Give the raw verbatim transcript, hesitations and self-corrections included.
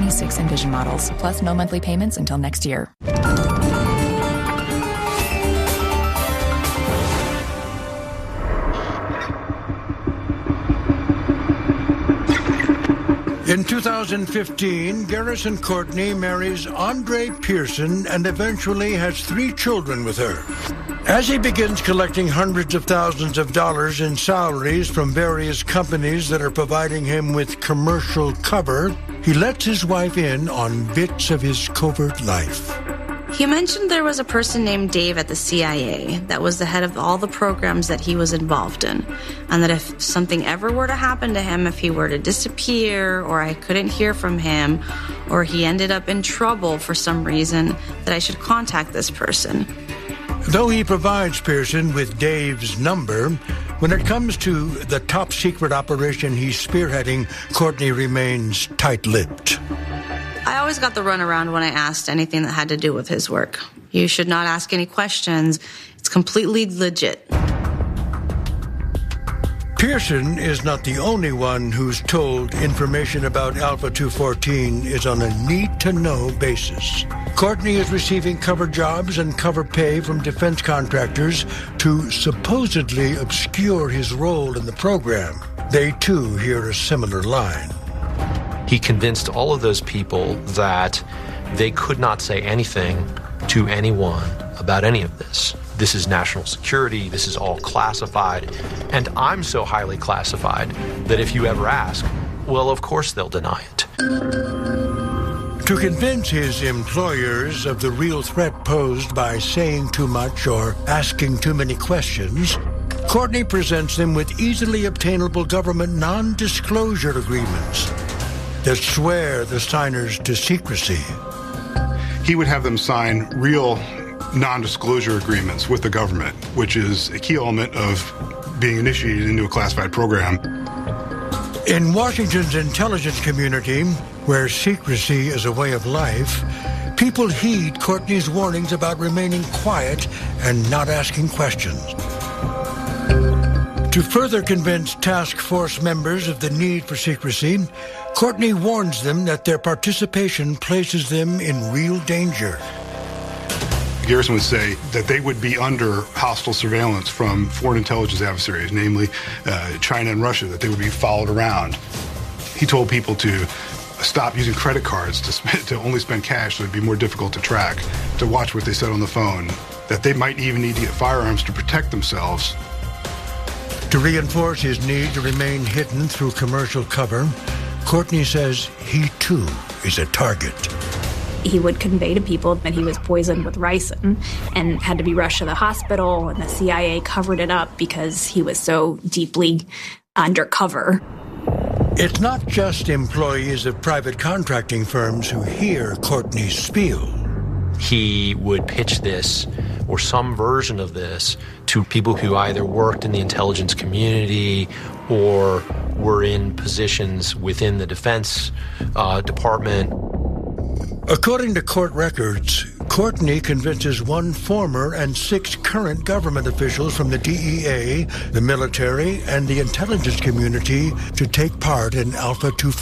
twenty-six Envision models, plus no monthly payments until next year. In two thousand fifteen, Garrison Courtney marries Andre Pearson and eventually has three children with her. As he begins collecting hundreds of thousands of dollars in salaries from various companies that are providing him with commercial cover, he lets his wife in on bits of his covert life. He mentioned there was a person named Dave at the C I A that was the head of all the programs that he was involved in, and that if something ever were to happen to him, if he were to disappear, or I couldn't hear from him, or he ended up in trouble for some reason, that I should contact this person. Though he provides Pearson with Dave's number, when it comes to the top-secret operation he's spearheading, Courtney remains tight-lipped. I always got the runaround when I asked anything that had to do with his work. You should not ask any questions. It's completely legit. Pearson is not the only one who's told information about Alpha two fourteen is on a need-to-know basis. Courtney is receiving cover jobs and cover pay from defense contractors to supposedly obscure his role in the program. They, too, hear a similar line. He convinced all of those people that they could not say anything to anyone about any of this. This is national security, this is all classified, and I'm so highly classified that if you ever ask, well, of course they'll deny it. To convince his employers of the real threat posed by saying too much or asking too many questions, Courtney presents them with easily obtainable government non-disclosure agreements that swear the signers to secrecy. He would have them sign real non-disclosure agreements with the government, which is a key element of being initiated into a classified program. In Washington's intelligence community, where secrecy is a way of life, people heed Courtney's warnings about remaining quiet and not asking questions. To further convince task force members of the need for secrecy, Courtney warns them that their participation places them in real danger. Garrison would say that they would be under hostile surveillance from foreign intelligence adversaries, namely uh, China and Russia, that they would be followed around. He told people to stop using credit cards, to, spend, to only spend cash so it'd be more difficult to track, to watch what they said on the phone, that they might even need to get firearms to protect themselves. To reinforce his need to remain hidden through commercial cover, Courtney says he, too, is a target. He would convey to people that he was poisoned with ricin and had to be rushed to the hospital, and the C I A covered it up because he was so deeply undercover. It's not just employees of private contracting firms who hear Courtney's spiel. He would pitch this, or some version of this, to people who either worked in the intelligence community or were in positions within the Defense uh, Department. According to court records, Courtney convinces one former and six current government officials from the D E A, the military, and the intelligence community to take part in Alpha two fourteen.